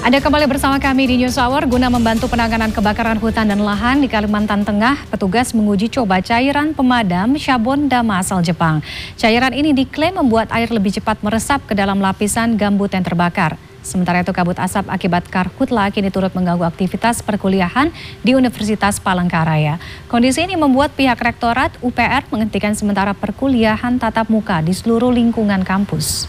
Anda kembali bersama kami di News Hour. Guna membantu penanganan kebakaran hutan dan lahan di Kalimantan Tengah, petugas menguji coba cairan pemadam Shabon Dama asal Jepang. Cairan ini diklaim membuat air lebih cepat meresap ke dalam lapisan gambut yang terbakar. Sementara itu kabut asap akibat karhutla kini turut mengganggu aktivitas perkuliahan di Universitas Palangkaraya. Kondisi ini membuat pihak Rektorat UPR menghentikan sementara perkuliahan tatap muka di seluruh lingkungan kampus.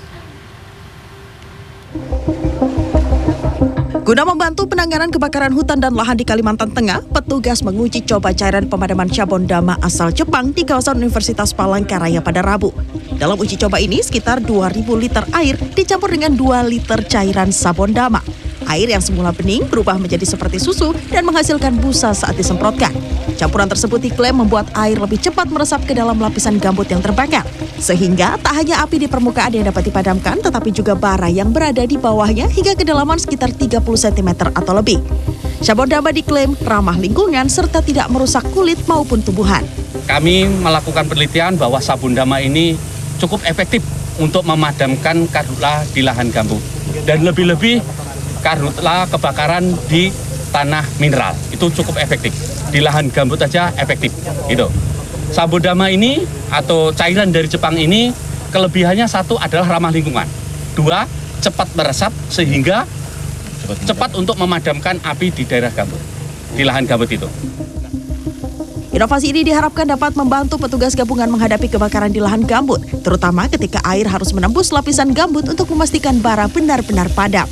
Guna membantu penanganan kebakaran hutan dan lahan di Kalimantan Tengah, petugas menguji coba cairan pemadaman Shabon Dama asal Jepang di kawasan Universitas Palangkaraya pada Rabu. Dalam uji coba ini, sekitar 2.000 liter air dicampur dengan 2 liter cairan Shabon Dama. Air yang semula bening berubah menjadi seperti susu dan menghasilkan busa saat disemprotkan. Campuran tersebut diklaim membuat air lebih cepat meresap ke dalam lapisan gambut yang terbakar. Sehingga tak hanya api di permukaan yang dapat dipadamkan, tetapi juga bara yang berada di bawahnya hingga kedalaman sekitar 30 cm atau lebih. Shabon Dama diklaim ramah lingkungan serta tidak merusak kulit maupun tumbuhan. Kami melakukan penelitian bahwa Shabon Dama ini cukup efektif untuk memadamkan karhutla di lahan gambut. Dan lebih-lebih karhutla kebakaran di tanah mineral itu cukup efektif. Di lahan gambut aja efektif gitu. Shabon Dama ini atau cairan dari Jepang ini kelebihannya satu adalah ramah lingkungan. Dua, cepat meresap sehingga cepat untuk memadamkan api di daerah gambut, di lahan gambut itu. Inovasi ini diharapkan dapat membantu petugas gabungan menghadapi kebakaran di lahan gambut, terutama ketika air harus menembus lapisan gambut untuk memastikan bara benar-benar padam.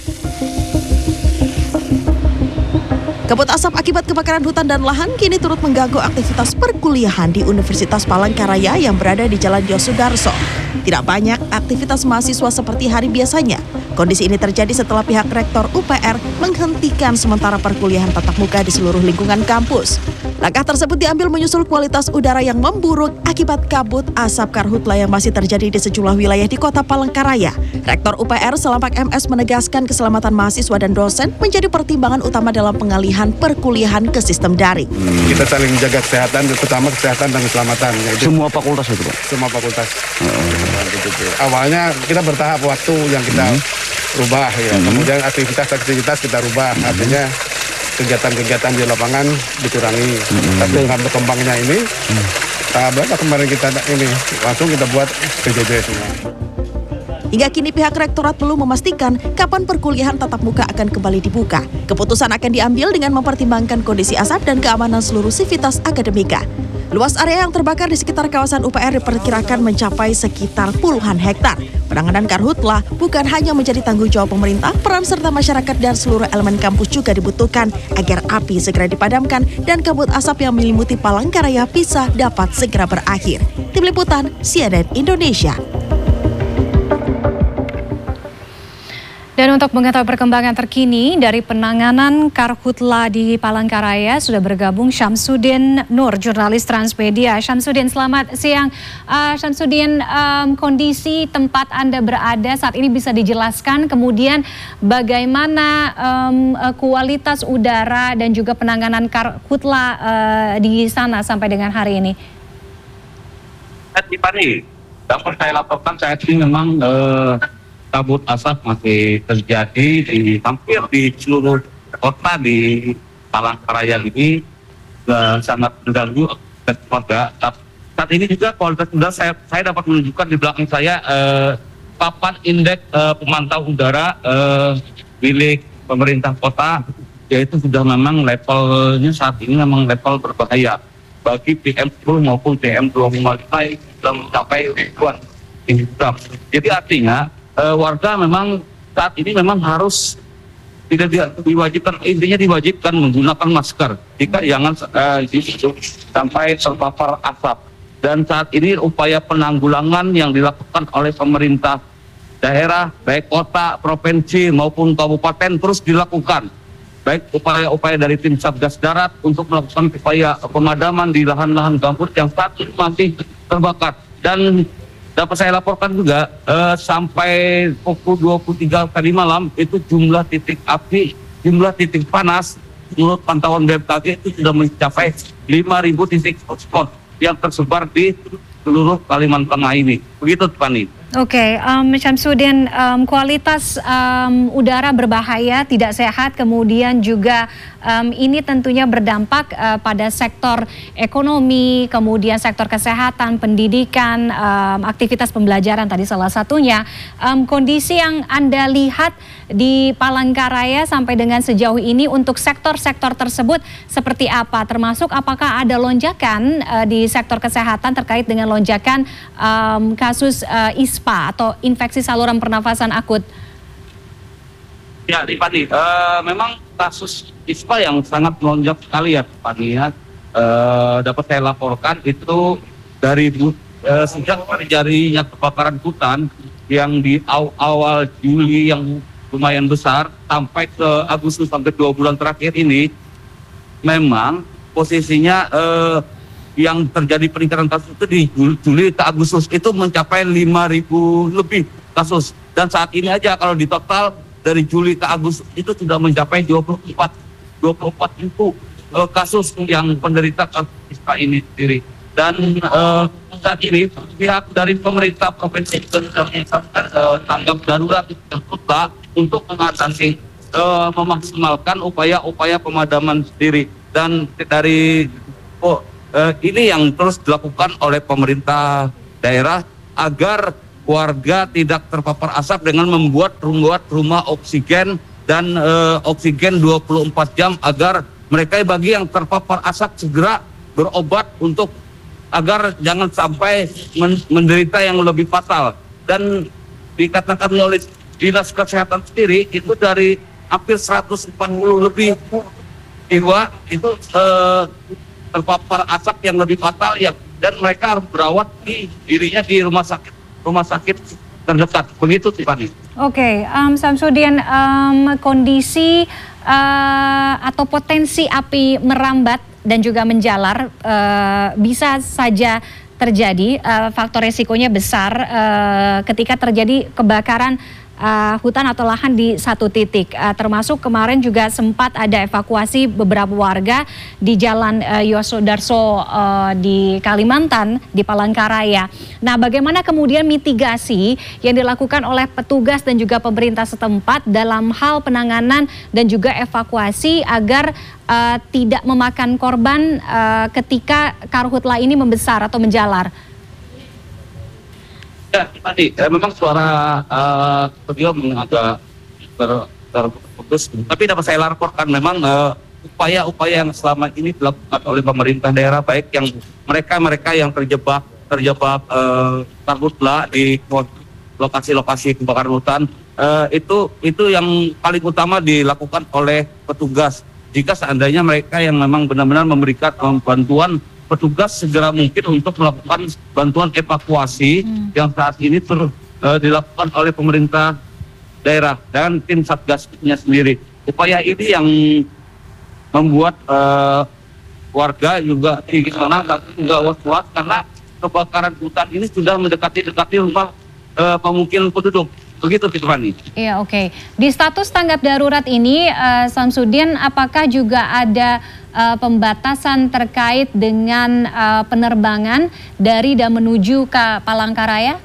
Kabut asap akibat kebakaran hutan dan lahan kini turut mengganggu aktivitas perkuliahan di Universitas Palangkaraya yang berada di Jalan Yosudarso. Tidak banyak aktivitas mahasiswa seperti hari biasanya. Kondisi ini terjadi setelah pihak Rektor UPR menghentikan sementara perkuliahan tatap muka di seluruh lingkungan kampus. Langkah tersebut diambil menyusul kualitas udara yang memburuk akibat kabut asap karhutla yang masih terjadi di sejumlah wilayah di Kota Palangkaraya. Rektor UPR Selamat MS menegaskan keselamatan mahasiswa dan dosen menjadi pertimbangan utama dalam pengalihan perkuliahan ke sistem daring. Kita saling menjaga kesehatan, terutama kesehatan dan keselamatan. Yaitu semua fakultas itu, Pak? Semua fakultas. Awalnya kita bertahap waktu yang kita rubah, ya. Kemudian aktivitas kita rubah, artinya kegiatan-kegiatan di lapangan dikurangi. Tapi dengan berkembangnya ini, berapa kemarin kita ini langsung kita buat PJJ semua. Hingga kini pihak Rektorat belum memastikan kapan perkuliahan tatap muka akan kembali dibuka. Keputusan akan diambil dengan mempertimbangkan kondisi asap dan keamanan seluruh sivitas akademika. Luas area yang terbakar di sekitar kawasan UPR diperkirakan mencapai sekitar puluhan hektar. Penanganan karhutla bukan hanya menjadi tanggung jawab pemerintah, peran serta masyarakat dan seluruh elemen kampus juga dibutuhkan agar api segera dipadamkan dan kabut asap yang menyelimuti Palangkaraya bisa dapat segera berakhir. Tim Liputan CNN Indonesia. Dan untuk mengetahui perkembangan terkini dari penanganan karhutla di Palangkaraya sudah bergabung Syamsuddin Nur, jurnalis Transmedia. Syamsuddin, selamat siang. Syamsuddin, kondisi tempat Anda berada saat ini bisa dijelaskan, kemudian bagaimana kualitas udara dan juga penanganan karhutla di sana sampai dengan hari ini? Tiffany, dapat saya laporkan saat ini memang kabut asap masih terjadi di hampir di seluruh kota di Palangkaraya ini, sangat mengganggu warga. Saat ini juga kualitas udara saya dapat menunjukkan di belakang saya papan indeks pemantau udara milik pemerintah kota, yaitu sudah memang levelnya saat ini memang level berbahaya bagi PM10 maupun PM2,5 sudah mencapai ribuan miligram. Jadi artinya warga memang saat ini memang harus tidak diwajibkan, intinya diwajibkan menggunakan masker jika jangan sampai terpapar asap. Dan saat ini upaya penanggulangan yang dilakukan oleh pemerintah daerah, baik kota, provinsi maupun kabupaten terus dilakukan. Baik upaya-upaya dari tim Satgas Darat untuk melakukan upaya pemadaman di lahan-lahan gambut yang saat ini masih terbakar. Dan dapat saya laporkan juga sampai pukul 23 tadi malam itu jumlah titik api, jumlah titik panas menurut pantauan BMKG itu sudah mencapai 5.000 titik hotspot yang tersebar di seluruh Kalimantan Tengah ini. Begitu, Pani. Oke, Syamsuddin, kualitas udara berbahaya, tidak sehat, kemudian juga ini tentunya berdampak pada sektor ekonomi, kemudian sektor kesehatan, pendidikan, aktivitas pembelajaran tadi salah satunya. Kondisi yang Anda lihat di Palangkaraya sampai dengan sejauh ini untuk sektor-sektor tersebut seperti apa? Termasuk apakah ada lonjakan di sektor kesehatan terkait dengan lonjakan kasus ISPA atau infeksi saluran pernafasan akut? Ya, Tiffany, memang kasus ISPA yang sangat melonjak sekali ya, Tiffany ya. Dapat saya laporkan itu dari sejak terjadinya kebakaran hutan yang di awal Juli yang lumayan besar sampai ke Agustus, sampai 2 bulan terakhir ini, memang posisinya yang terjadi peningkatan kasus itu di Juli ke Agustus itu mencapai 5.000 lebih kasus. Dan saat ini aja kalau di total dari Juli ke Agustus itu sudah mencapai 24.000 kasus yang penderita ISPA ini sendiri. Dan saat ini pihak dari pemerintah provinsi sudah menetapkan tanggap darurat untuk mengatasi memaksimalkan upaya-upaya pemadaman sendiri. Dan dari ini yang terus dilakukan oleh pemerintah daerah agar warga tidak terpapar asap dengan membuat rumah oksigen dan oksigen 24 jam agar mereka bagi yang terpapar asap segera berobat untuk agar jangan sampai menderita yang lebih fatal. Dan dikatakan oleh Dinas Kesehatan sendiri itu dari hampir 140 lebih jiwa itu terpapar asap yang lebih fatal ya, dan mereka harus berawat dirinya di rumah sakit terdekat. Begitu Tiffany. Oke, Syamsuddin, kondisi atau potensi api merambat dan juga menjalar bisa saja terjadi, faktor resikonya besar ketika terjadi kebakaran hutan atau lahan di satu titik, termasuk kemarin juga sempat ada evakuasi beberapa warga di Jalan Yosudarso di Kalimantan, di Palangkaraya. Nah, bagaimana kemudian mitigasi yang dilakukan oleh petugas dan juga pemerintah setempat dalam hal penanganan dan juga evakuasi agar tidak memakan korban ketika karhutla ini membesar atau menjalar? Ya, tadi memang suara beliau agak terputus, tapi dapat saya laporkan memang upaya-upaya yang selama ini dilakukan oleh pemerintah daerah, baik yang mereka yang terjebak karhutla di lokasi-lokasi kebakaran hutan, itu yang paling utama dilakukan oleh petugas. Jika seandainya mereka yang memang benar-benar memberikan bantuan, petugas segera mungkin untuk melakukan bantuan evakuasi yang saat ini dilakukan oleh pemerintah daerah dan tim Satgasnya sendiri. Upaya ini yang membuat warga juga di sana juga was-was karena kebakaran hutan ini sudah mendekati rumah pemukiman penduduk. Begitu, Tiffany. Iya, oke. Di status tanggap darurat ini, Syamsuddin, apakah juga ada pembatasan terkait dengan penerbangan dari dan menuju ke Palangkaraya?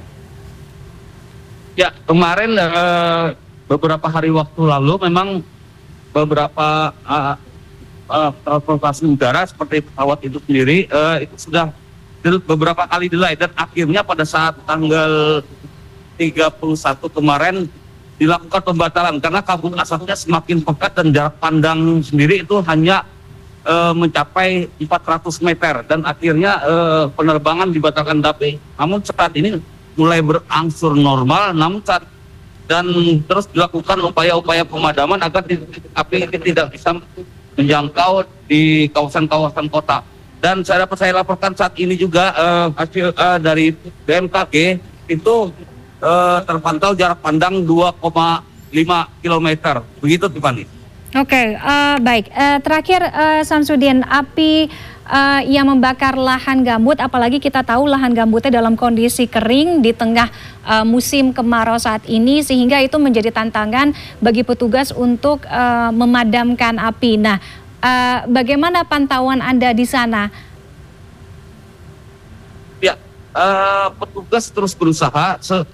Ya, kemarin beberapa hari waktu lalu memang beberapa transportasi udara seperti pesawat itu sendiri itu sudah beberapa kali delay, dan akhirnya pada saat tanggal 31 kemarin dilakukan pembatalan karena kabut asapnya semakin pekat dan jarak pandang sendiri itu hanya mencapai 400 meter, dan akhirnya penerbangan dibatalkan. Tapi namun saat ini mulai berangsur normal, dan terus dilakukan upaya-upaya pemadaman agar api ini tidak bisa menjangkau di kawasan-kawasan kota. Dan saya laporkan saat ini juga hasil dari BMKG itu terpantau jarak pandang 2,5 km. Begitu, Tiffany. Oke, baik. Terakhir, Syamsuddin, api yang membakar lahan gambut, apalagi kita tahu lahan gambutnya dalam kondisi kering di tengah musim kemarau saat ini, sehingga itu menjadi tantangan bagi petugas untuk memadamkan api. Nah, bagaimana pantauan Anda di sana? Ya, petugas terus berusaha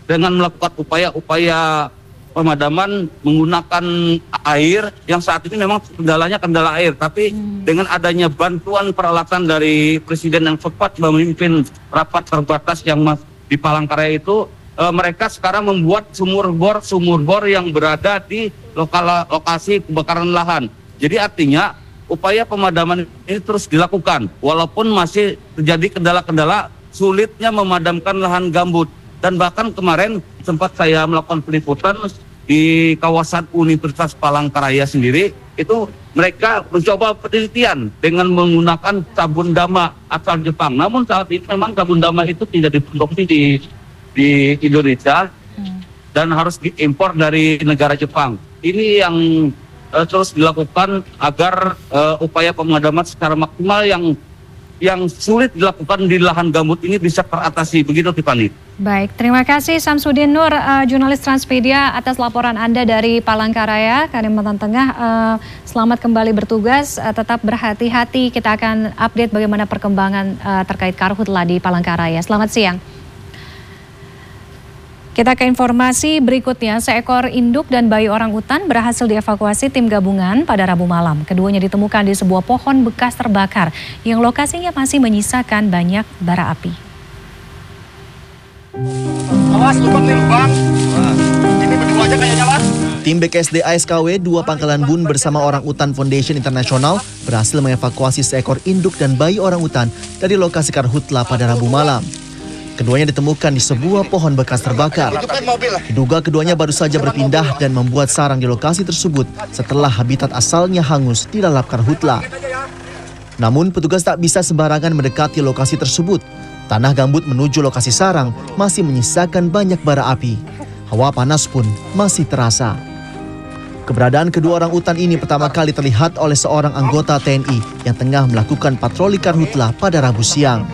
dengan melakukan upaya-upaya pemadaman menggunakan air yang saat ini memang kendalanya kendala air, tapi dengan adanya bantuan peralatan dari Presiden yang sempat memimpin rapat terbatas yang di Palangkaraya itu, mereka sekarang membuat sumur bor yang berada di lokasi kebakaran lahan. Jadi artinya upaya pemadaman ini terus dilakukan walaupun masih terjadi kendala-kendala sulitnya memadamkan lahan gambut. Dan bahkan kemarin sempat saya melakukan peliputan di kawasan Universitas Palangkaraya sendiri, itu mereka mencoba penelitian dengan menggunakan sabun dama asal Jepang. Namun saat ini memang sabun dama itu tidak diproduksi di Indonesia dan harus diimpor dari negara Jepang. Ini yang terus dilakukan agar upaya pemadaman secara maksimal yang sulit dilakukan di lahan gambut ini bisa teratasi. Begitu, Tiffany. Baik, terima kasih Samsudin Nur, jurnalis Transmedia atas laporan Anda dari Palangkaraya, Kalimantan Tengah. Selamat kembali bertugas, tetap berhati-hati. Kita akan update bagaimana perkembangan terkait karhutla di Palangkaraya. Selamat siang. Kita ke informasi berikutnya, seekor induk dan bayi orangutan berhasil dievakuasi tim gabungan pada Rabu malam. Keduanya ditemukan di sebuah pohon bekas terbakar yang lokasinya masih menyisakan banyak bara api. Awas, lubang nih lubang. Ini berdua aja kayaknya, Mas. Tim BKSD ASKW 2 Pangkalan Bun bersama Orangutan Foundation International berhasil mengevakuasi seekor induk dan bayi orangutan dari lokasi karhutla pada Rabu malam. Keduanya ditemukan di sebuah pohon bekas terbakar. Diduga keduanya baru saja berpindah dan membuat sarang di lokasi tersebut setelah habitat asalnya hangus di lalap karhutla. Namun petugas tak bisa sembarangan mendekati lokasi tersebut. Tanah gambut menuju lokasi sarang masih menyisakan banyak bara api. Hawa panas pun masih terasa. Keberadaan kedua orang utan ini pertama kali terlihat oleh seorang anggota TNI yang tengah melakukan patroli karhutla pada Rabu siang.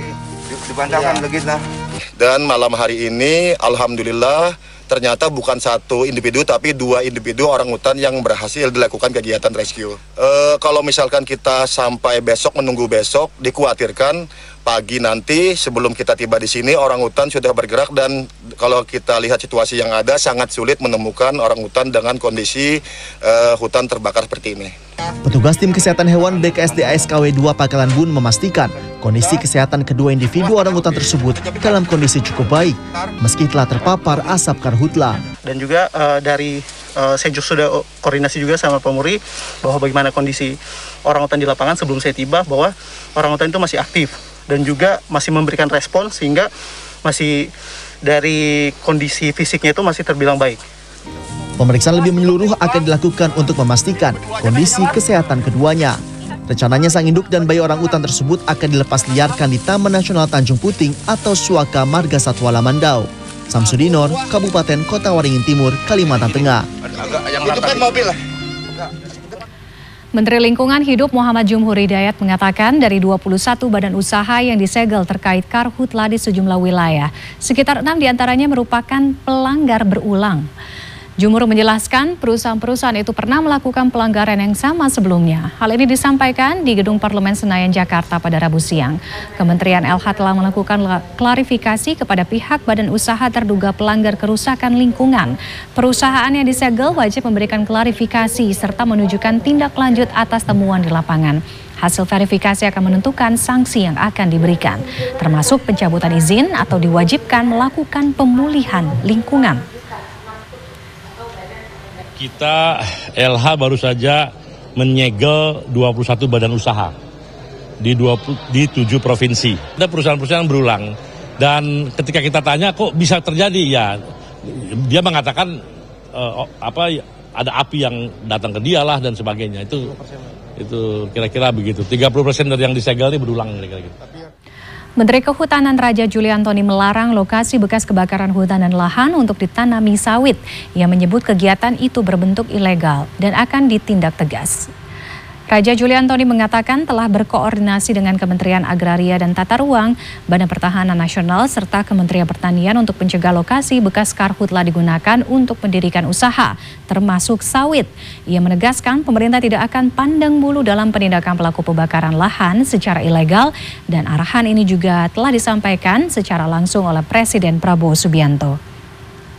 Dan malam hari ini, alhamdulillah, ternyata bukan satu individu tapi 2 individu orangutan yang berhasil dilakukan kegiatan rescue. Kalau misalkan kita sampai besok, menunggu besok, dikhawatirkan pagi nanti sebelum kita tiba di sini orangutan sudah bergerak, dan kalau kita lihat situasi yang ada sangat sulit menemukan orangutan dengan kondisi hutan terbakar seperti ini. Petugas tim kesehatan hewan BKSD ASKW 2 Pangkalan Bun memastikan kondisi kesehatan kedua individu orangutan tersebut dalam kondisi cukup baik meski telah terpapar asap karhutla. Dan juga saya juga sudah koordinasi juga sama Pemuri bahwa bagaimana kondisi orangutan di lapangan sebelum saya tiba, bahwa orangutan itu masih aktif dan juga masih memberikan respon sehingga masih dari kondisi fisiknya itu masih terbilang baik. Pemeriksaan lebih menyeluruh akan dilakukan untuk memastikan kondisi kesehatan keduanya. Rencananya sang induk dan bayi orangutan tersebut akan dilepas liarkan di Taman Nasional Tanjung Puting atau Suaka Marga Satwa Lamandau. Samsudinor, Kabupaten Kota Waringin Timur, Kalimantan Tengah. Itu kan mobil lah. Menteri Lingkungan Hidup Muhammad Jumhur Hidayat mengatakan dari 21 badan usaha yang disegel terkait karhutla di sejumlah wilayah, sekitar 6 diantaranya merupakan pelanggar berulang. Jumhur menjelaskan perusahaan-perusahaan itu pernah melakukan pelanggaran yang sama sebelumnya. Hal ini disampaikan di Gedung Parlemen Senayan, Jakarta pada Rabu siang. Kementerian LH telah melakukan klarifikasi kepada pihak badan usaha terduga pelanggar kerusakan lingkungan. Perusahaan yang disegel wajib memberikan klarifikasi serta menunjukkan tindak lanjut atas temuan di lapangan. Hasil verifikasi akan menentukan sanksi yang akan diberikan, termasuk pencabutan izin atau diwajibkan melakukan pemulihan lingkungan. Kita LH baru saja menyegel 21 badan usaha di 7 provinsi. Ada perusahaan-perusahaan berulang, dan ketika kita tanya kok bisa terjadi, ya dia mengatakan ada api yang datang ke dia lah dan sebagainya. Itu kira-kira begitu. 30% dari yang disegel ini berulang kira-kira gitu. Menteri Kehutanan Raja Juli Antoni melarang lokasi bekas kebakaran hutan dan lahan untuk ditanami sawit. Ia menyebut kegiatan itu berbentuk ilegal dan akan ditindak tegas. Raja Juli Antoni mengatakan telah berkoordinasi dengan Kementerian Agraria dan Tata Ruang, Badan Pertahanan Nasional, serta Kementerian Pertanian untuk mencegah lokasi bekas karhutla digunakan untuk mendirikan usaha, termasuk sawit. Ia menegaskan pemerintah tidak akan pandang bulu dalam penindakan pelaku pembakaran lahan secara ilegal, dan arahan ini juga telah disampaikan secara langsung oleh Presiden Prabowo Subianto.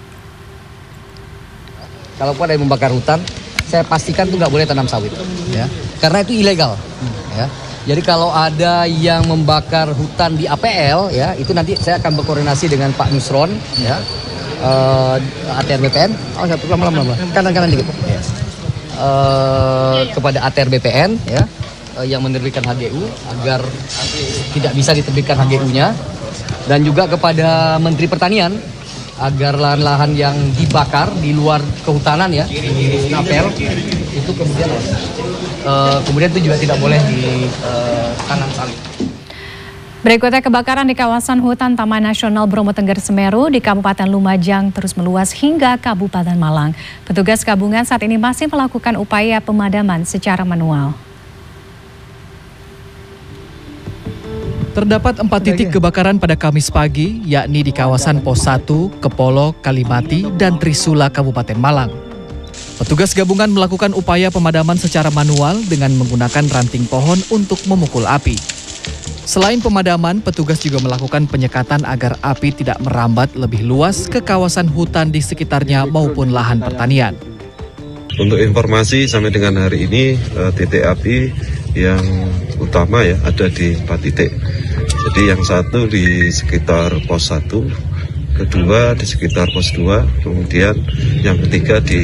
kalaupun ada yang membakar hutan, saya pastikan tuh nggak boleh tanam sawit, ya, karena itu ilegal, ya. Jadi kalau ada yang membakar hutan di APL, ya, itu nanti saya akan berkoordinasi dengan Pak Nusron, ya, ATR BPN, lama-lama, kanan dikit, ya. Kepada ATR BPN, ya, yang menerbitkan HGU agar tidak bisa diterbitkan HGU-nya, dan juga kepada Menteri Pertanian agar lahan-lahan yang dibakar di luar kehutanan, ya, di APL itu kemudian itu juga tidak boleh ditanam sawit. Berikutnya, kebakaran di kawasan hutan Taman Nasional Bromo Tengger Semeru di Kabupaten Lumajang terus meluas hingga Kabupaten Malang. Petugas gabungan saat ini masih melakukan upaya pemadaman secara manual. Terdapat 4 titik kebakaran pada Kamis pagi, yakni di kawasan Pos 1, Kepolo, Kalimati, dan Trisula, Kabupaten Malang. Petugas gabungan melakukan upaya pemadaman secara manual dengan menggunakan ranting pohon untuk memukul api. Selain pemadaman, petugas juga melakukan penyekatan agar api tidak merambat lebih luas ke kawasan hutan di sekitarnya maupun lahan pertanian. Untuk informasi sampai dengan hari ini, titik api yang utama ya ada di 4 titik. Jadi yang satu di sekitar Pos 1, kedua di sekitar Pos 2, kemudian yang ketiga di